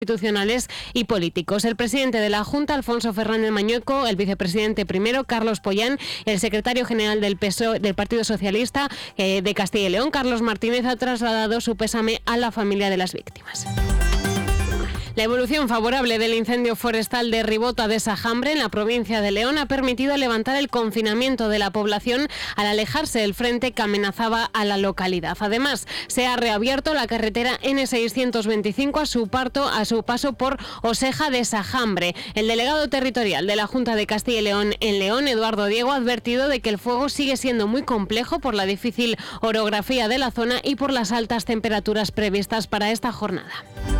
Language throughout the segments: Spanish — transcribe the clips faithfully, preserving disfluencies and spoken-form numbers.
institucionales y políticos. El presidente de la Junta, Alfonso Fernández Mañueco, el vicepresidente primero, Carlos Pollán, el secretario general del P S O E, del Partido Socialista eh, de Castilla y León, Carlos Martínez, ha trasladado su pésame a la familia de las víctimas. La evolución favorable del incendio forestal de Ribota de Sajambre en la provincia de León ha permitido levantar el confinamiento de la población al alejarse del frente que amenazaba a la localidad. Además, se ha reabierto la carretera N seiscientos veinticinco a su, parto, a su paso por Oseja de Sajambre. El delegado territorial de la Junta de Castilla y León en León, Eduardo Diego, ha advertido de que el fuego sigue siendo muy complejo por la difícil orografía de la zona y por las altas temperaturas previstas para esta jornada.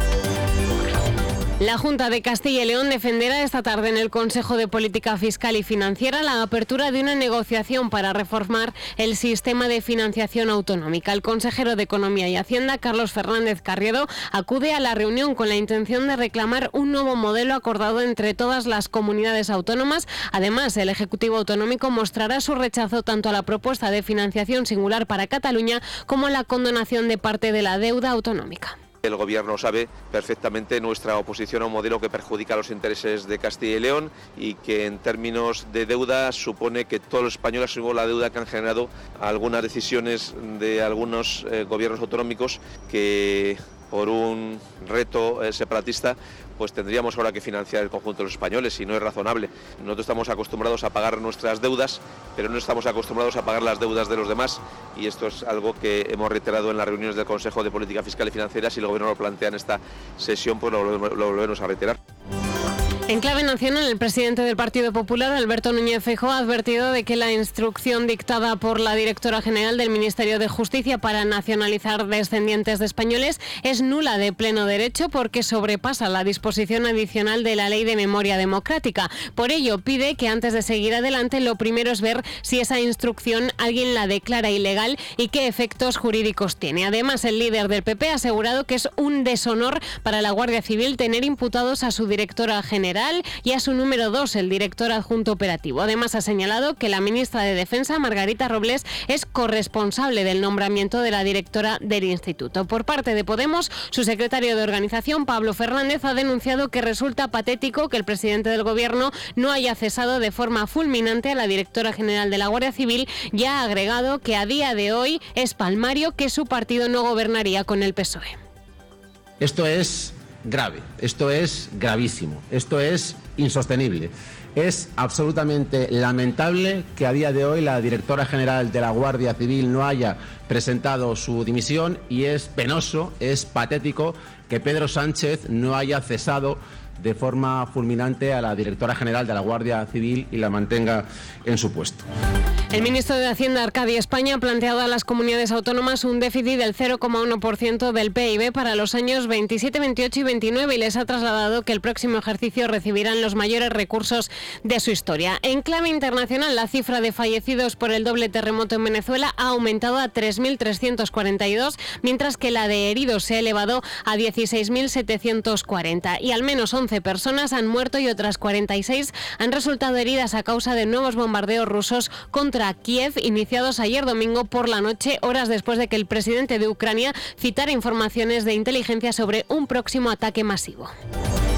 La Junta de Castilla y León defenderá esta tarde en el Consejo de Política Fiscal y Financiera la apertura de una negociación para reformar el sistema de financiación autonómica. El consejero de Economía y Hacienda, Carlos Fernández Carriedo, acude a la reunión con la intención de reclamar un nuevo modelo acordado entre todas las comunidades autónomas. Además, el Ejecutivo Autonómico mostrará su rechazo tanto a la propuesta de financiación singular para Cataluña como a la condonación de parte de la deuda autonómica. El Gobierno sabe perfectamente nuestra oposición a un modelo que perjudica los intereses de Castilla y León y que en términos de deuda supone que todos los españoles asumimos la deuda que han generado algunas decisiones de algunos eh, gobiernos autonómicos que por un reto eh, separatista pues tendríamos ahora que financiar el conjunto de los españoles y no es razonable. Nosotros estamos acostumbrados a pagar nuestras deudas, pero no estamos acostumbrados a pagar las deudas de los demás y esto es algo que hemos reiterado en las reuniones del Consejo de Política Fiscal y Financiera. Si el Gobierno lo plantea en esta sesión, pues lo, lo, lo volvemos a reiterar. En clave nacional, el presidente del Partido Popular, Alberto Núñez Feijóo, ha advertido de que la instrucción dictada por la directora general del Ministerio de Justicia para nacionalizar descendientes de españoles es nula de pleno derecho porque sobrepasa la disposición adicional de la Ley de Memoria Democrática. Por ello, pide que antes de seguir adelante, lo primero es ver si esa instrucción alguien la declara ilegal y qué efectos jurídicos tiene. Además, el líder del P P ha asegurado que es un deshonor para la Guardia Civil tener imputados a su directora general y a su número dos, el director adjunto operativo. Además, ha señalado que la ministra de Defensa, Margarita Robles, es corresponsable del nombramiento de la directora del instituto. Por parte de Podemos, su secretario de organización, Pablo Fernández, ha denunciado que resulta patético que el presidente del Gobierno no haya cesado de forma fulminante a la directora general de la Guardia Civil y ha agregado que a día de hoy es palmario que su partido no gobernaría con el P S O E. Esto es grave, esto es gravísimo, esto es insostenible. Es absolutamente lamentable que a día de hoy la directora general de la Guardia Civil no haya presentado su dimisión y es penoso, es patético que Pedro Sánchez no haya cesado de forma fulminante a la directora general de la Guardia Civil y la mantenga en su puesto. El ministro de Hacienda, Arcadio España, ha planteado a las comunidades autónomas un déficit del cero coma uno por ciento del P I B para los años veintisiete, veintiocho y veintinueve y les ha trasladado que el próximo ejercicio recibirán los mayores recursos de su historia. En clave internacional, la cifra de fallecidos por el doble terremoto en Venezuela ha aumentado a tres mil trescientos cuarenta y dos, mientras que la de heridos se ha elevado a dieciséis mil setecientos cuarenta y al menos once personas han muerto y otras cuarenta y seis han resultado heridas a causa de nuevos bombardeos rusos contra a Kiev, iniciados ayer domingo por la noche, horas después de que el presidente de Ucrania citara informaciones de inteligencia sobre un próximo ataque masivo.